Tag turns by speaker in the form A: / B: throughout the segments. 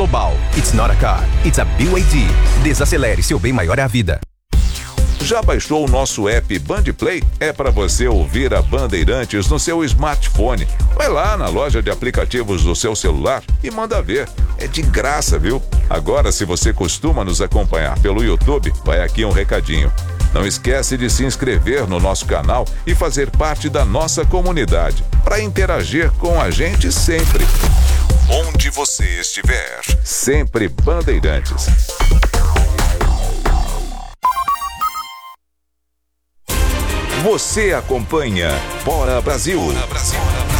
A: Global. It's not a car, it's a BYD. Desacelere, seu bem maior é a vida.
B: Já baixou o nosso app Bandplay? É para você ouvir a Bandeirantes no seu smartphone. Vai lá na loja de aplicativos do seu celular e manda ver. É de graça, viu? Agora, se você costuma nos acompanhar pelo YouTube, vai aqui um recadinho. Não esquece de se inscrever no nosso canal e fazer parte da nossa comunidade, para interagir com a gente sempre. Onde você estiver, sempre Bandeirantes. Você acompanha Bora Brasil. Bora Brasil.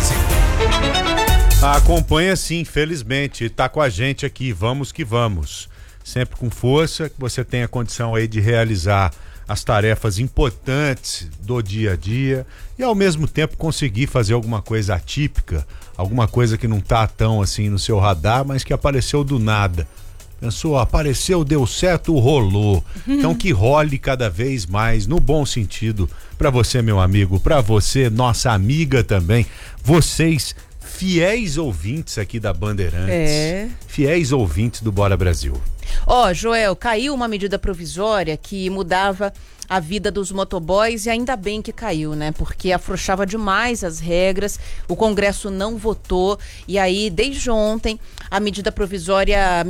C: Acompanha sim, felizmente. Tá com a gente aqui, vamos que vamos. Sempre com força, que você tenha condição aí de realizar as tarefas importantes do dia a dia e ao mesmo tempo conseguir fazer alguma coisa atípica, alguma coisa que não tá tão assim no seu radar, mas que apareceu do nada. Pensou, apareceu, deu certo, rolou. Então que role cada vez mais, no bom sentido, para você, meu amigo, para você, nossa amiga também, vocês, fiéis ouvintes aqui da Bandeirantes, fiéis ouvintes do Bora Brasil.
D: Joel, caiu uma medida provisória que mudava a vida dos motoboys e ainda bem que caiu, né? Porque afrouxava demais as regras, o Congresso não votou e aí, desde ontem, a medida provisória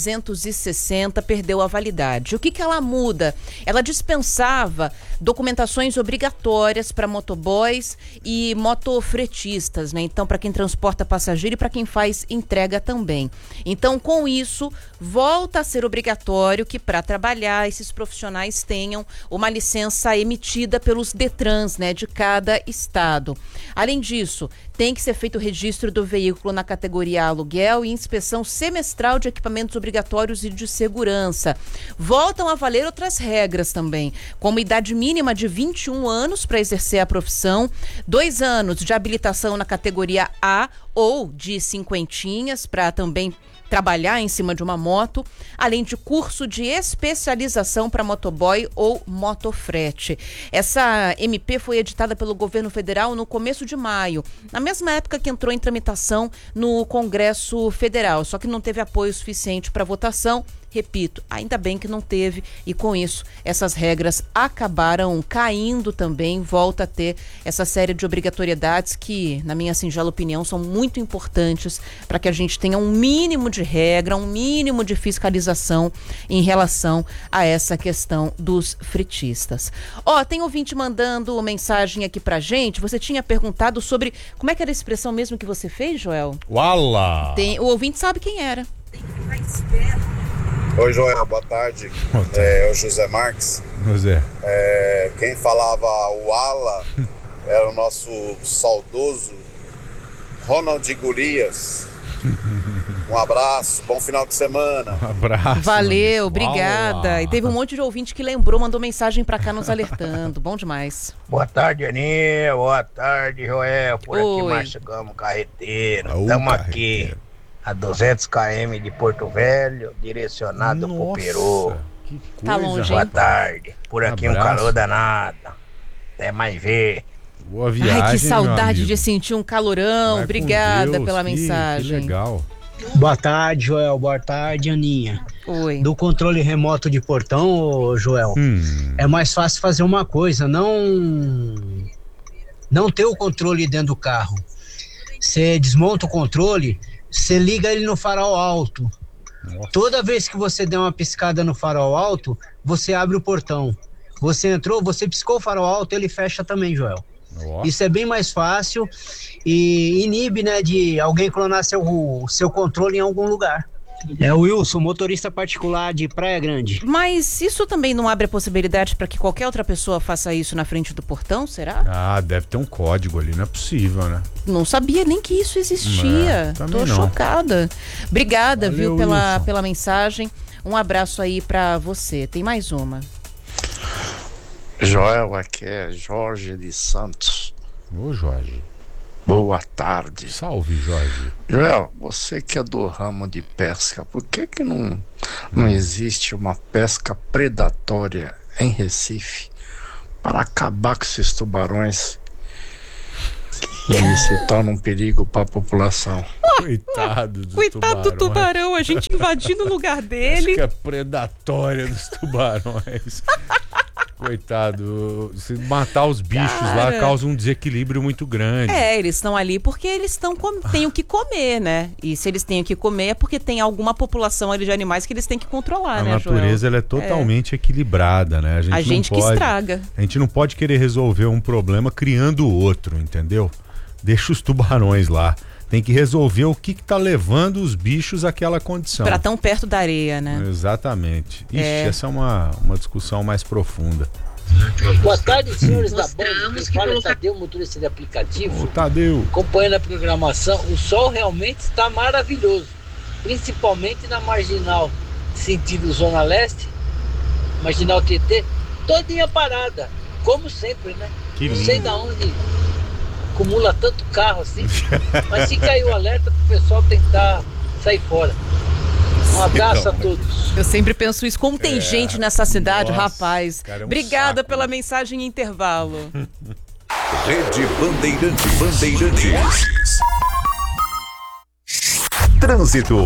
D: 1360 perdeu a validade. O que ela muda? Ela dispensava documentações obrigatórias para motoboys e motofretistas, né? Então, para quem transporta passageiro e para quem faz entrega também. Então, com isso, volta a ser obrigatório que para trabalhar esses profissionais tenham uma licença emitida pelos Detrans, né, de cada estado. Além disso, tem que ser feito o registro do veículo na categoria aluguel e inspeção semestral de equipamentos obrigatórios e de segurança. Voltam a valer outras regras também, como idade mínima de 21 anos para exercer a profissão, 2 anos de habilitação na categoria A ou de cinquentinhas para também trabalhar em cima de uma moto, além de curso de especialização para motoboy ou motofrete. Essa MP foi editada pelo governo federal no começo de maio, na mesma época que entrou em tramitação no Congresso Federal, só que não teve apoio suficiente para votação. Repito, ainda bem que não teve e com isso essas regras acabaram caindo também, volta a ter essa série de obrigatoriedades que, na minha singela opinião, são muito importantes para que a gente tenha um mínimo de regra, um mínimo de fiscalização em relação a essa questão dos fretistas. Tem ouvinte mandando mensagem aqui pra gente, você tinha perguntado sobre, como é que era a expressão mesmo que você fez, Joel?
C: Uala!
D: O ouvinte sabe quem era.
E: Oi, Joel, boa tarde. É o José Marques.
C: José.
E: Quem falava o ala era o nosso saudoso Ronald Golias. Um abraço, bom final de semana.
C: Um abraço.
D: Valeu, obrigada. E teve um monte de ouvinte que lembrou, mandou mensagem pra cá nos alertando. Bom demais.
F: Boa tarde, Aninha. Boa tarde, Joel. Por aqui, Márcio Gama, carreteiro. Estamos aqui a 200 km de Porto Velho, direcionado pro Peru.
C: Que coisa.
D: Tá longe,
F: Boa
D: hein?
F: tarde. Por aqui um calor danado. Até mais ver.
C: Boa viagem,
D: Ai, que saudade
C: meu
D: de sentir um calorão.
C: Vai
D: Obrigada
C: Deus,
D: pela
C: que
D: mensagem.
C: legal.
G: Boa tarde, Joel. Boa tarde, Aninha.
D: Oi.
G: Do controle remoto de portão, ô, Joel, é mais fácil fazer uma coisa, não ter o controle dentro do carro. Você desmonta o controle, você liga ele no farol alto.
C: Nossa.
G: Toda vez que você der uma piscada no farol alto, você abre o portão. Você entrou, você piscou o farol alto, ele fecha também, Joel.
C: Nossa.
G: Isso é bem mais fácil e inibe, né, de alguém clonar seu controle em algum lugar. É o Wilson, motorista particular de Praia Grande.
D: Mas isso também não abre a possibilidade para que qualquer outra pessoa faça isso na frente do portão, será?
C: Deve ter um código ali, não é possível, né?
D: Não sabia nem que isso existia. Tô chocada. Obrigada,
C: Valeu,
D: viu,
C: Wilson.
D: pela mensagem. Um abraço aí pra você. Tem mais uma.
H: Joel, aqui é Jorge de Santos.
C: Ô, Jorge.
H: Boa tarde.
C: Salve, Jorge.
H: Joel, você que é do ramo de pesca, por que não existe uma pesca predatória em Recife para acabar com esses tubarões e se torna um perigo para a população.
C: Coitado do
D: Coitado do tubarão, a gente invadindo o lugar dele.
C: Acho que é predatória dos tubarões. Coitado, se matar os bichos lá causa um desequilíbrio muito grande.
D: Eles estão ali porque eles têm o que comer, né? E se eles têm o que comer é porque tem alguma população ali de animais que eles têm que controlar, né, Joel?
C: A natureza ela é totalmente equilibrada, né?
D: A gente que estraga.
C: A gente não pode querer resolver um problema criando outro, entendeu? Deixa os tubarões lá. Tem que resolver o que tá levando os bichos àquela condição.
D: Pra tão perto da areia, né?
C: Exatamente. Ixi, essa é uma discussão mais profunda.
I: Boa tarde, senhores da banda. Fala o Tadeu, motorista de aplicativo.
C: Ô, Tadeu.
I: Acompanhando a programação, o sol realmente está maravilhoso. Principalmente na Marginal, sentido Zona Leste, Marginal TT, todinha parada. Como sempre, né?
C: Que
I: não sei de onde acumula tanto carro assim, mas se cair o alerta pro pessoal tentar sair fora. Um abraço a todos.
D: Eu sempre penso isso, como tem gente nessa cidade, rapaz.
C: Cara,
D: Obrigada pela mensagem em intervalo.
B: Rede Bandeirantes. Trânsito.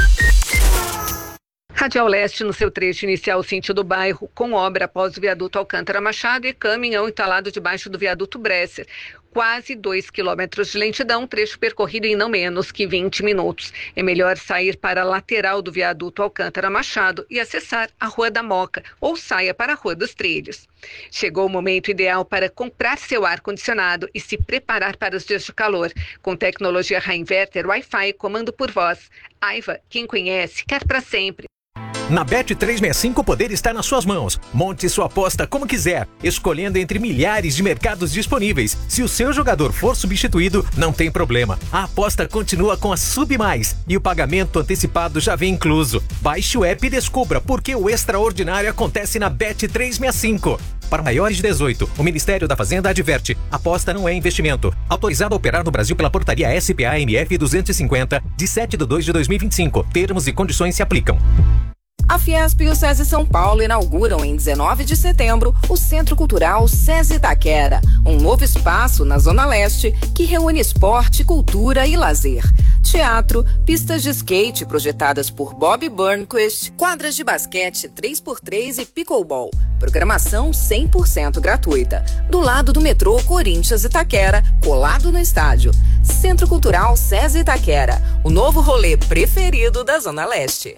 J: Radial Leste, no seu trecho inicial sentido bairro, com obra após o viaduto Alcântara Machado e caminhão instalado debaixo do viaduto Bresser. Quase 2 quilômetros de lentidão, trecho percorrido em não menos que 20 minutos. É melhor sair para a lateral do viaduto Alcântara Machado e acessar a Rua da Moca, ou saia para a Rua dos Trilhos. Chegou o momento ideal para comprar seu ar-condicionado e se preparar para os dias de calor. Com tecnologia Reinverter Wi-Fi, comando por voz. Aiva, quem conhece, quer para sempre.
K: Na Bet365 o poder está nas suas mãos. Monte sua aposta como quiser, escolhendo entre milhares de mercados disponíveis. Se o seu jogador for substituído, não tem problema. A aposta continua com a SubMais e o pagamento antecipado já vem incluso. Baixe o app e descubra por que o extraordinário acontece na Bet365. Para maiores de 18, o Ministério da Fazenda adverte: aposta não é investimento. Autorizado a operar no Brasil pela portaria SPA-MF 250, de 7/2/2025. Termos e condições se aplicam.
L: A Fiesp e o SESI São Paulo inauguram em 19 de setembro o Centro Cultural SESI Itaquera, um novo espaço na Zona Leste que reúne esporte, cultura e lazer. Teatro, pistas de skate projetadas por Bob Burnquist, quadras de basquete 3x3 e pickleball. Programação 100% gratuita. Do lado do metrô Corinthians Itaquera, colado no estádio. Centro Cultural SESI Itaquera, o novo rolê preferido da Zona Leste.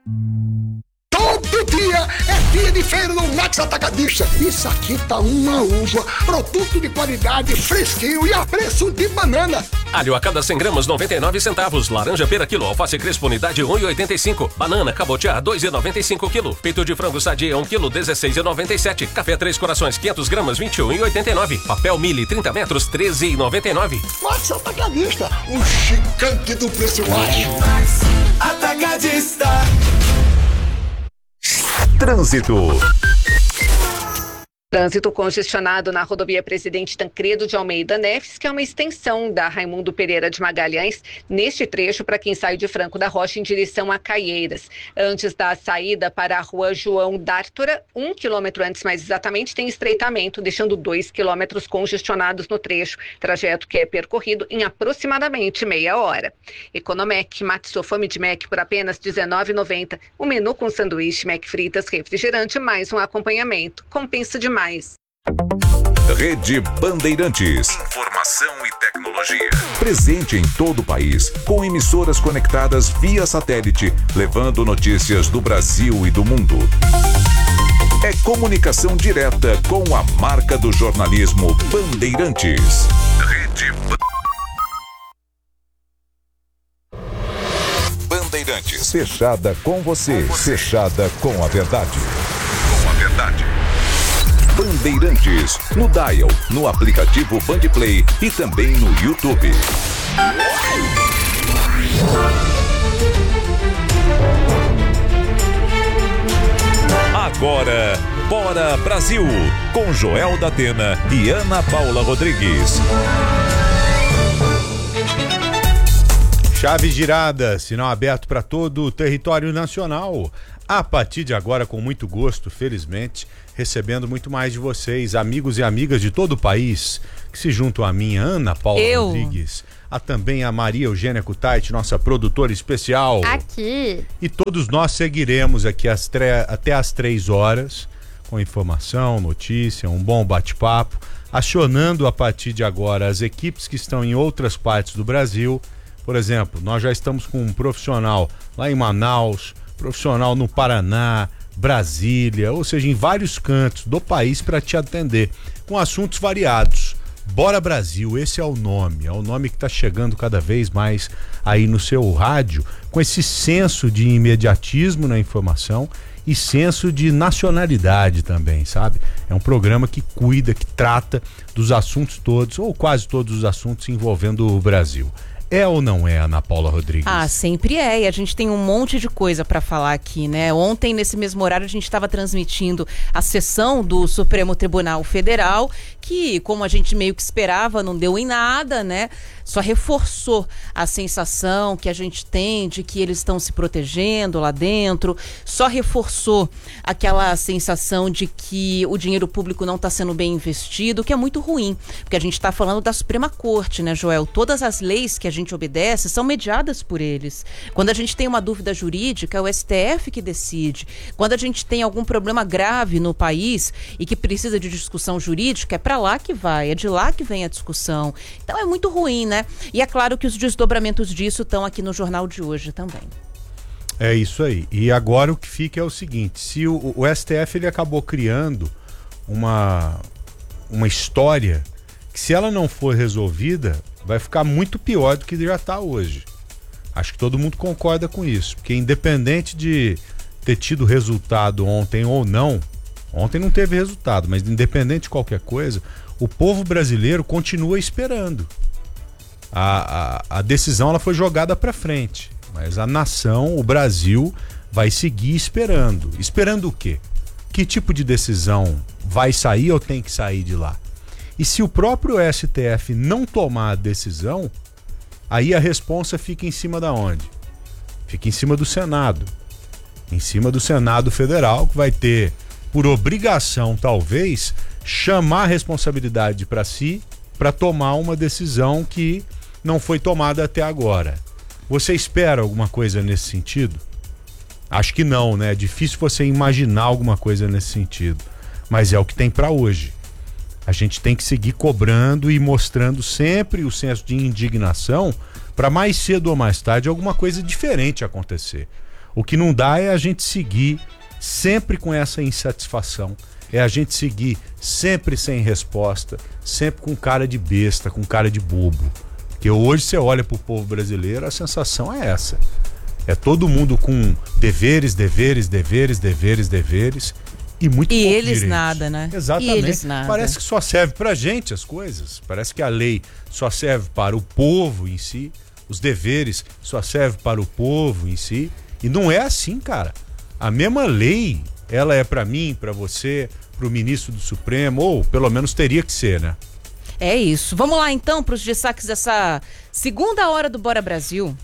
M: Todo dia é dia de feira no Max Atacadista. Isso aqui tá uma uva, produto de qualidade, fresquinho e a preço de banana.
N: Alho a cada 100 gramas, 99 centavos. Laranja pera quilo, alface crespo unidade 1,85. Banana cabotiá 2,95 quilo. Peito de frango sadia 1 quilo, 16,97. Café Três Corações 500 gramas, 21,89. Papel Mili 30 metros, 13,99.
M: Max Atacadista, o gigante do preço baixo.
A: Max Atacadista. Trânsito.
J: Trânsito congestionado na rodovia Presidente Tancredo de Almeida Neves, que é uma extensão da Raimundo Pereira de Magalhães, neste trecho para quem sai de Franco da Rocha em direção a Caieiras. Antes da saída para a rua João D'Ártora, 1 quilômetro antes mais exatamente, tem estreitamento, deixando 2 quilômetros congestionados no trecho, trajeto que é percorrido em aproximadamente meia hora. Economec, mate sua fome de Mac por apenas R$19,90. O menu com sanduíche, Mac fritas, refrigerante, mais um acompanhamento. Compensa demais.
B: Rede Bandeirantes. Informação e tecnologia. Presente em todo o país, com emissoras conectadas via satélite, levando notícias do Brasil e do mundo. É comunicação direta com a marca do jornalismo Bandeirantes. Rede Bandeirantes. Fechada com você. Fechada com a verdade. Com a verdade. Bandeirantes, no Dial, no aplicativo Bandplay e também no YouTube. Agora, Bora Brasil, com Joel da Atena e Ana Paula Rodrigues.
C: Chave girada, sinal aberto para todo o território nacional. A partir de agora, com muito gosto, felizmente, recebendo muito mais de vocês, amigos e amigas de todo o país, que se juntam a mim, Ana Paula Rodrigues, a também a Maria Eugênia Kutaiti, nossa produtora especial.
O: Aqui.
C: E todos nós seguiremos aqui até às 3 horas, com informação, notícia, um bom bate-papo, acionando a partir de agora as equipes que estão em outras partes do Brasil. Por exemplo, nós já estamos com um profissional lá em Manaus, profissional no Paraná, Brasília, ou seja, em vários cantos do país para te atender, com assuntos variados. Bora Brasil, esse é o nome que está chegando cada vez mais aí no seu rádio, com esse senso de imediatismo na informação e senso de nacionalidade também, sabe? É um programa que cuida, que trata dos assuntos todos, ou quase todos os assuntos envolvendo o Brasil. É ou não é, Ana Paula Rodrigues?
D: Ah, sempre é. E a gente tem um monte de coisa para falar aqui, né? Ontem, nesse mesmo horário, a gente estava transmitindo a sessão do Supremo Tribunal Federal, que, como a gente meio que esperava, não deu em nada, né? Só reforçou a sensação que a gente tem de que eles estão se protegendo lá dentro, só reforçou aquela sensação de que o dinheiro público não está sendo bem investido, que é muito ruim, porque a gente está falando da Suprema Corte, né, Joel? Todas as leis que a gente obedece são mediadas por eles. Quando a gente tem uma dúvida jurídica, é o STF que decide. Quando a gente tem algum problema grave no país e que precisa de discussão jurídica, é para lá que vai, é de lá que vem a discussão. Então é muito ruim, né? E é claro que os desdobramentos disso estão aqui no jornal de hoje também.
C: É isso aí. E agora o que fica é o seguinte, se o STF ele acabou criando uma história que, se ela não for resolvida, vai ficar muito pior do que já está hoje. Acho que todo mundo concorda com isso, porque independente de ter tido resultado ontem ou não, ontem não teve resultado, mas independente de qualquer coisa, o povo brasileiro continua esperando. A decisão ela foi jogada para frente, mas a nação, o Brasil, vai seguir esperando. Esperando o quê? Que tipo de decisão vai sair ou tem que sair de lá? E se o próprio STF não tomar a decisão, aí a responsa fica em cima da onde? Fica em cima do Senado. Em cima do Senado Federal, que vai ter, por obrigação talvez, chamar a responsabilidade para si, para tomar uma decisão que não foi tomada até agora. Você espera alguma coisa nesse sentido? Acho que não, né? É difícil você imaginar alguma coisa nesse sentido. Mas é o que tem para hoje. A gente tem que seguir cobrando e mostrando sempre o senso de indignação para mais cedo ou mais tarde alguma coisa diferente acontecer. O que não dá é a gente seguir sempre com essa insatisfação. É a gente seguir sempre sem resposta, sempre com cara de besta, com cara de bobo. Porque hoje você olha pro povo brasileiro, a sensação é essa. É todo mundo com deveres e muito pouco
D: eles
C: direitos.
D: Nada, né?
C: Exatamente.
D: E eles nada.
C: Parece que só serve pra gente as coisas. Parece que a lei só serve para o povo em si, os deveres só servem para o povo em si. E não é assim, cara. A mesma lei, ela é pra mim, pra você, pro ministro do Supremo, ou pelo menos teria que ser, né?
D: É isso. Vamos lá então para os destaques dessa segunda hora do Bora Brasil.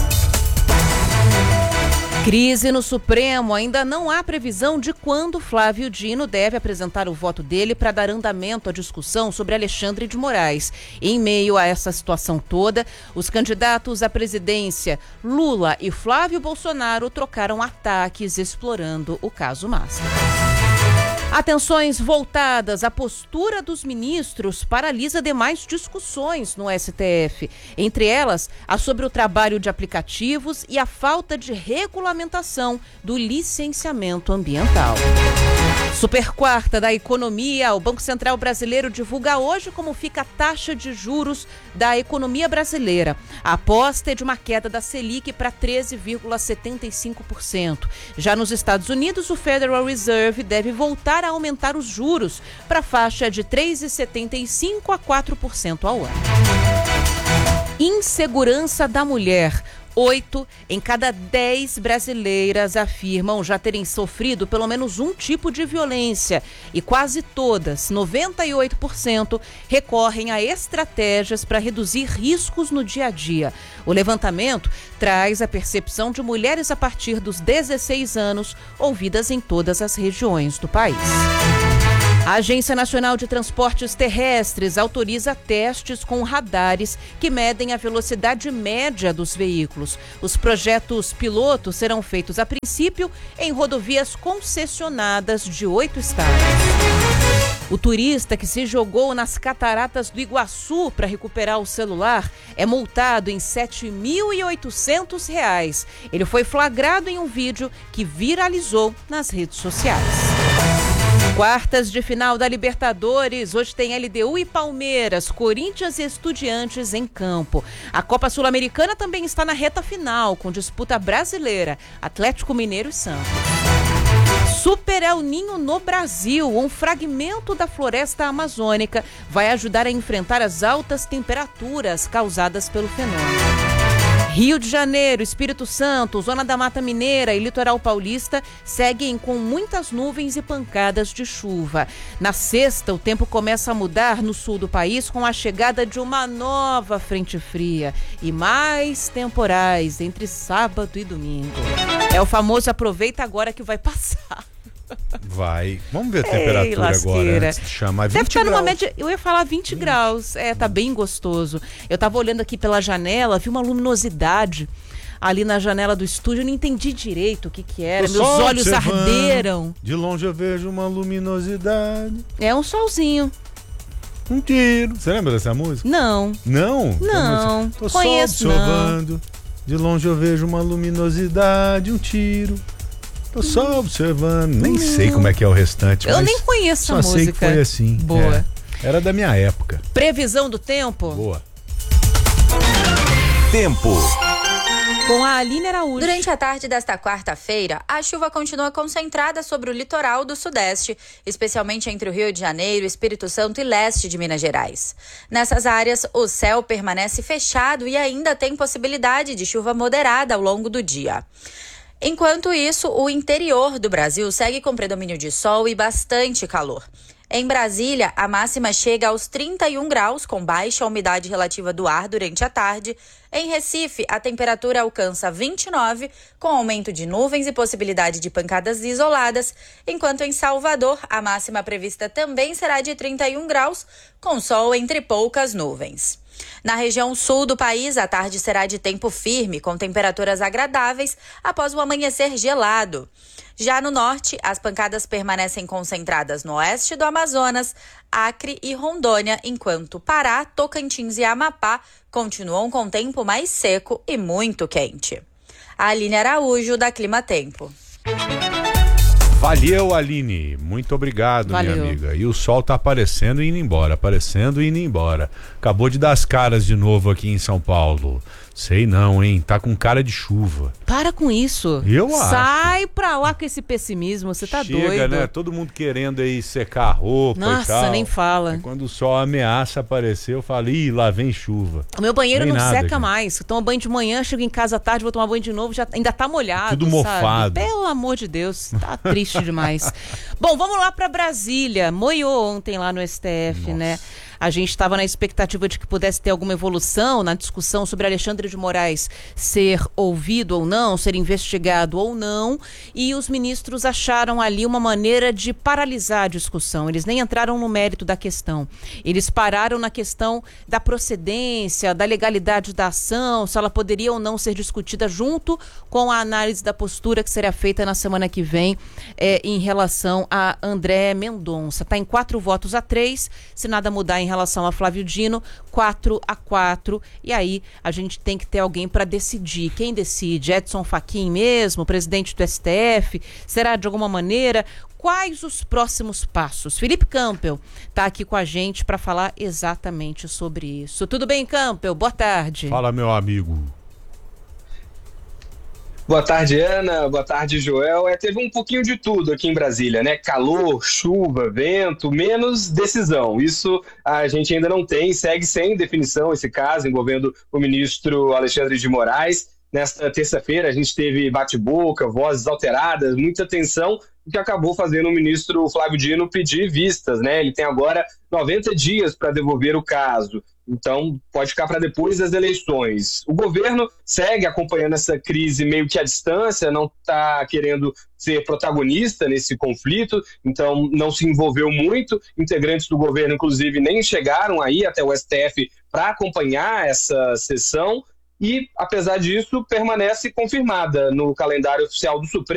D: Crise no Supremo. Ainda não há previsão de quando Flávio Dino deve apresentar o voto dele para dar andamento à discussão sobre Alexandre de Moraes. Em meio a essa situação toda, os candidatos à presidência Lula e Flávio Bolsonaro trocaram ataques explorando o caso Massa. Atenções voltadas à postura dos ministros paralisa demais discussões no STF. Entre elas, a sobre o trabalho de aplicativos e a falta de regulamentação do licenciamento ambiental. Super quarta da economia, o Banco Central Brasileiro divulga hoje como fica a taxa de juros da economia brasileira. A aposta é de uma queda da Selic para 13,75%. Já nos Estados Unidos, o Federal Reserve deve voltar a aumentar os juros para a faixa de 3,75% a 4% ao ano. Insegurança da mulher. 8 em cada 10 brasileiras afirmam já terem sofrido pelo menos um tipo de violência e quase todas, 98%, recorrem a estratégias para reduzir riscos no dia a dia. O levantamento traz a percepção de mulheres a partir dos 16 anos, ouvidas em todas as regiões do país. A Agência Nacional de Transportes Terrestres autoriza testes com radares que medem a velocidade média dos veículos. Os projetos pilotos serão feitos a princípio em rodovias concessionadas de 8 estados. O turista que se jogou nas cataratas do Iguaçu para recuperar o celular é multado em R$ 7.800. Ele foi flagrado em um vídeo que viralizou nas redes sociais. Quartas de final da Libertadores, hoje tem LDU e Palmeiras, Corinthians e Estudiantes em campo. A Copa Sul-Americana também está na reta final, com disputa brasileira, Atlético Mineiro e Santos. Super El Niño no Brasil, um fragmento da floresta amazônica, vai ajudar a enfrentar as altas temperaturas causadas pelo fenômeno. Rio de Janeiro, Espírito Santo, Zona da Mata Mineira e Litoral Paulista seguem com muitas nuvens e pancadas de chuva. Na sexta, o tempo começa a mudar no sul do país com a chegada de uma nova frente fria e mais temporais entre sábado e domingo. É o famoso aproveita agora que vai passar.
C: Vai. Vamos ver a temperatura agora antes de chamar. 20
D: Deve estar
C: graus.
D: numa média, eu ia falar 20 graus. Tá bem gostoso. Eu tava olhando aqui pela janela, vi uma luminosidade ali na janela do estúdio, eu não entendi direito o que era. Meus olhos arderam.
C: De longe eu vejo uma luminosidade.
D: É um solzinho.
C: Um tiro. Você lembra dessa música?
D: Não.
C: Não?
D: Não.
C: Tô só observando. Não. De longe eu vejo uma luminosidade, um tiro. Tô só observando, nem sei como é que é o restante.
D: Eu nem conheço a música.
C: Só sei que foi assim.
D: Boa.
C: Era da minha época.
D: Previsão do tempo?
C: Boa.
A: Tempo.
D: Com a Aline Araújo.
O: Durante a tarde desta quarta-feira, a chuva continua concentrada sobre o litoral do Sudeste, especialmente entre o Rio de Janeiro, Espírito Santo e leste de Minas Gerais. Nessas áreas, o céu permanece fechado e ainda tem possibilidade de chuva moderada ao longo do dia. Enquanto isso, o interior do Brasil segue com predomínio de sol e bastante calor. Em Brasília, a máxima chega aos 31 graus, com baixa umidade relativa do ar durante a tarde. Em Recife, a temperatura alcança 29, com aumento de nuvens e possibilidade de pancadas isoladas, enquanto em Salvador, a máxima prevista também será de 31 graus, com sol entre poucas nuvens. Na região sul do país, a tarde será de tempo firme, com temperaturas agradáveis após o amanhecer gelado. Já no norte, as pancadas permanecem concentradas no oeste do Amazonas, Acre e Rondônia, enquanto Pará, Tocantins e Amapá continuam com tempo mais seco e muito quente. A Aline Araújo, da Clima Tempo.
C: Valeu, Aline. Muito obrigado,
D: Valeu.
C: minha amiga. E o sol tá aparecendo e indo embora, aparecendo e indo embora. Acabou de dar as caras de novo aqui em São Paulo. Sei não, hein? Tá com cara de chuva.
D: Para com isso.
C: Eu acho.
D: Sai pra lá com esse pessimismo, você tá
C: Chega,
D: doido.
C: né? Todo mundo querendo aí secar a roupa
D: Nossa,
C: e tal.
D: nem fala.
C: E quando o sol ameaça aparecer, eu falo, ih, lá vem chuva.
D: O meu banheiro
C: Nem
D: não
C: nada,
D: seca
C: gente.
D: mais. Eu tomo banho de manhã, chego em casa à tarde, vou tomar banho de novo, já ainda tá molhado.
C: Tudo mofado.
D: Sabe? Pelo amor de Deus, tá triste demais. Bom, vamos lá pra Brasília. Moiou ontem lá no STF, né? A gente estava na expectativa de que pudesse ter alguma evolução na discussão sobre Alexandre de Moraes ser ouvido ou não, ser investigado ou não, e os ministros acharam ali uma maneira de paralisar a discussão. Eles nem entraram no mérito da questão. Eles pararam na questão da procedência, da legalidade da ação, se ela poderia ou não ser discutida junto com a análise da postura que será feita na semana que vem em relação a André Mendonça. Está em 4-3, se nada mudar em relação a Flávio Dino, 4-4, e aí a gente tem que ter alguém para decidir. Quem decide? Edson Fachin mesmo, presidente do STF? Será de alguma maneira? Quais os próximos passos? Felipe Campbell está aqui com a gente para falar exatamente sobre isso. Tudo bem, Campbell? Boa tarde.
C: Fala, meu amigo.
P: Boa tarde, Ana. Boa tarde, Joel. Teve um pouquinho de tudo aqui em Brasília, né? Calor, chuva, vento, menos decisão. Isso a gente ainda não tem, segue sem definição esse caso envolvendo o ministro Alexandre de Moraes. Nesta terça-feira a gente teve bate-boca, vozes alteradas, muita tensão, o que acabou fazendo o ministro Flávio Dino pedir vistas, né? Ele tem agora 90 dias para devolver o caso, então pode ficar para depois das eleições. O governo segue acompanhando essa crise meio que à distância, não está querendo ser protagonista nesse conflito, então não se envolveu muito. Integrantes do governo, inclusive, nem chegaram aí até o STF para acompanhar essa sessão. E, apesar disso, permanece confirmada no calendário oficial do Supremo